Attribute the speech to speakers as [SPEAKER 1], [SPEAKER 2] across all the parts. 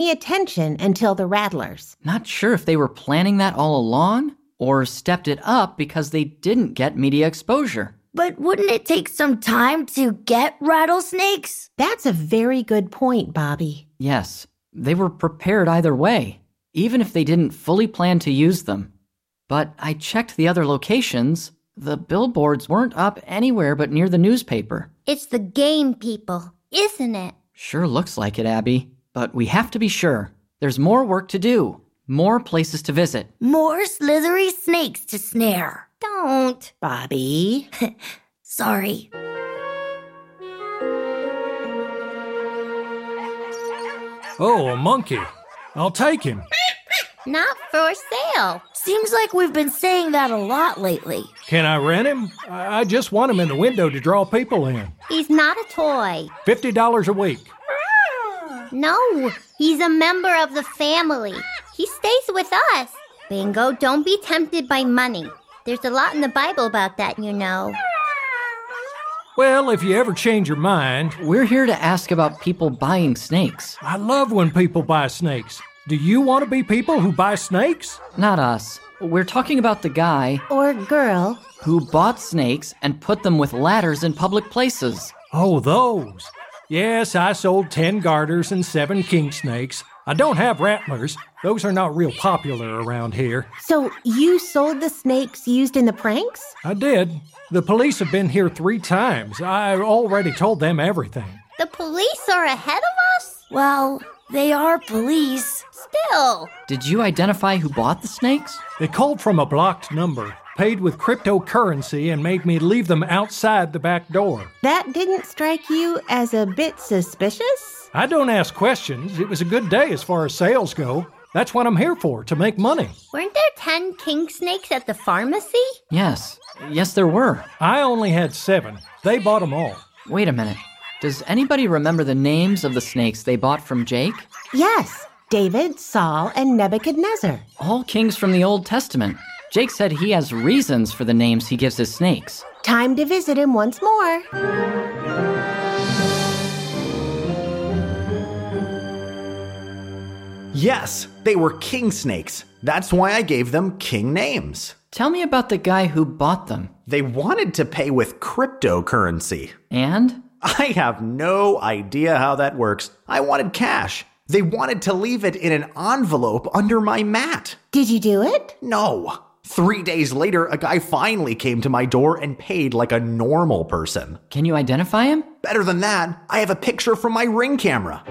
[SPEAKER 1] any attention until the rattlers.
[SPEAKER 2] Not sure if they were planning that all along or stepped it up because they didn't get media exposure.
[SPEAKER 3] But wouldn't it take some time to get rattlesnakes?
[SPEAKER 1] That's a very good point, Bobby.
[SPEAKER 2] Yes, they were prepared either way, even if they didn't fully plan to use them. But I checked the other locations. The billboards weren't up anywhere but near the newspaper.
[SPEAKER 4] It's the game people, isn't it?
[SPEAKER 2] Sure looks like it, Abby. But we have to be sure. There's more work to do. More places to visit.
[SPEAKER 3] More slithery snakes to snare.
[SPEAKER 4] Don't.
[SPEAKER 1] Bobby.
[SPEAKER 3] Sorry.
[SPEAKER 5] Oh, a monkey. I'll take him.
[SPEAKER 4] Not for sale.
[SPEAKER 3] Seems like we've been saying that a lot lately.
[SPEAKER 5] Can I rent him? I just want him in the window to draw people in.
[SPEAKER 4] He's not a toy.
[SPEAKER 5] $50 a week.
[SPEAKER 4] No, he's a member of the family. He stays with us. Bingo, don't be tempted by money. There's a lot in the Bible about that, you know.
[SPEAKER 5] Well, if you ever change your mind...
[SPEAKER 2] We're here to ask about people buying snakes.
[SPEAKER 5] I love when people buy snakes. Do you want to be people who buy snakes?
[SPEAKER 2] Not us. We're talking about the guy
[SPEAKER 1] Or girl.
[SPEAKER 2] who bought snakes and put them with ladders in public places.
[SPEAKER 5] Oh, those. Yes, I sold 10 garters and 7 king snakes. I don't have rattlers. Those are not real popular around here.
[SPEAKER 1] So you sold the snakes used in the pranks?
[SPEAKER 5] I did. The police have been here 3 times. I already told them everything.
[SPEAKER 4] The police are ahead of us?
[SPEAKER 3] Well, they are police.
[SPEAKER 4] Still.
[SPEAKER 2] Did you identify who bought the snakes?
[SPEAKER 5] They called from a blocked number, paid with cryptocurrency, and made me leave them outside the back door.
[SPEAKER 1] That didn't strike you as a bit suspicious?
[SPEAKER 5] I don't ask questions. It was a good day as far as sales go. That's what I'm here for, to make money.
[SPEAKER 4] Weren't there 10 king snakes at the pharmacy?
[SPEAKER 2] Yes, there were.
[SPEAKER 5] I only had 7. They bought them all.
[SPEAKER 2] Wait a minute. Does anybody remember the names of the snakes they bought from Jake?
[SPEAKER 1] Yes, David, Saul, and Nebuchadnezzar.
[SPEAKER 2] All kings from the Old Testament. Jake said he has reasons for the names he gives his snakes.
[SPEAKER 1] Time to visit him once more.
[SPEAKER 6] Yes, they were king snakes. That's why I gave them king names.
[SPEAKER 2] Tell me about the guy who bought them.
[SPEAKER 6] They wanted to pay with cryptocurrency.
[SPEAKER 2] And?
[SPEAKER 6] I have no idea how that works. I wanted cash. They wanted to leave it in an envelope under my mat.
[SPEAKER 1] Did you do it?
[SPEAKER 6] No. 3 days later, a guy finally came to my door and paid like a normal person.
[SPEAKER 2] Can you identify him?
[SPEAKER 6] Better than that, I have a picture from my Ring camera.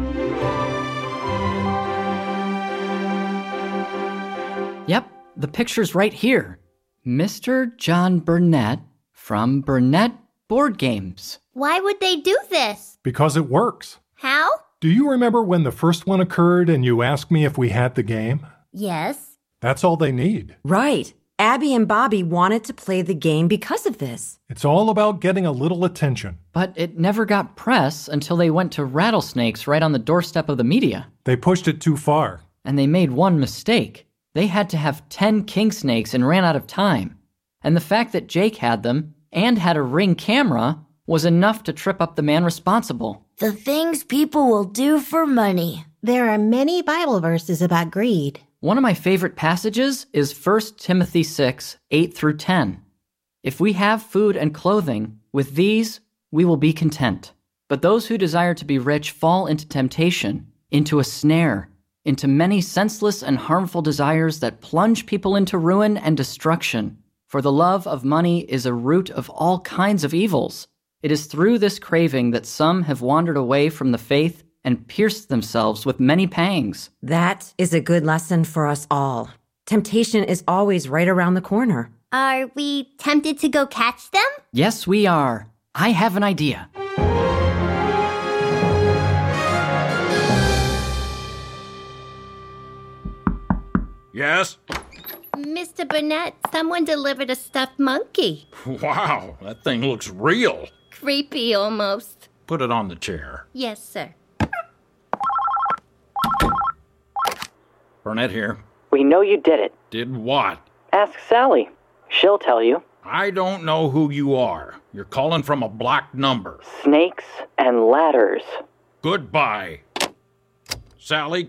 [SPEAKER 2] Yep, the picture's right here. Mr. John Burnett from Burnett Board Games.
[SPEAKER 4] Why would they do this?
[SPEAKER 5] Because it works.
[SPEAKER 4] How?
[SPEAKER 5] Do you remember when the first one occurred and you asked me if we had the game?
[SPEAKER 4] Yes.
[SPEAKER 5] That's all they need.
[SPEAKER 7] Right. Abby and Bobby wanted to play the game because of this.
[SPEAKER 5] It's all about getting a little attention.
[SPEAKER 2] But it never got press until they went to rattlesnakes right on the doorstep of the media.
[SPEAKER 5] They pushed it too far.
[SPEAKER 2] And they made one mistake. They had to have 10 king snakes and ran out of time. And the fact that Jake had them and had a Ring camera was enough to trip up the man responsible.
[SPEAKER 3] The things people will do for money.
[SPEAKER 1] There are many Bible verses about greed.
[SPEAKER 2] One of my favorite passages is 1 Timothy 6, 8 through 10. If we have food and clothing, with these we will be content. But those who desire to be rich fall into temptation, into a snare, into many senseless and harmful desires that plunge people into ruin and destruction. For the love of money is a root of all kinds of evils. It is through this craving that some have wandered away from the faith and pierced themselves with many pangs.
[SPEAKER 7] That is a good lesson for us all. Temptation is always right around the corner.
[SPEAKER 4] Are we tempted to go catch them?
[SPEAKER 2] Yes, we are. I have an idea.
[SPEAKER 8] Yes?
[SPEAKER 4] Mr. Burnett, someone delivered a stuffed monkey.
[SPEAKER 8] Wow, that thing looks real.
[SPEAKER 4] Creepy, almost.
[SPEAKER 8] Put it on the chair.
[SPEAKER 4] Yes, sir.
[SPEAKER 8] Burnett here.
[SPEAKER 2] We know you did it.
[SPEAKER 8] Did what?
[SPEAKER 2] Ask Sally. She'll tell you.
[SPEAKER 8] I don't know who you are. You're calling from a blocked number.
[SPEAKER 2] Snakes and ladders.
[SPEAKER 8] Goodbye. Sally,